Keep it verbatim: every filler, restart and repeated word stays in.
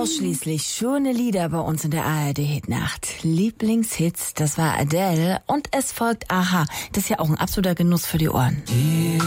Ausschließlich schöne Lieder bei uns in der A R D-Hitnacht. Lieblingshits, das war Adele und es folgt Aha. Das ist ja auch ein absoluter Genuss für die Ohren.